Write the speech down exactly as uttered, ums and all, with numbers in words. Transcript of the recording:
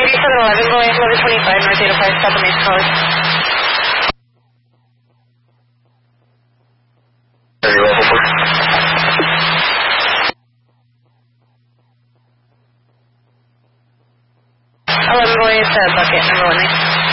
eighty-seven eleven, going eleven twenty-five, North eight oh five, South Mason College. eleven going to bucket, number one.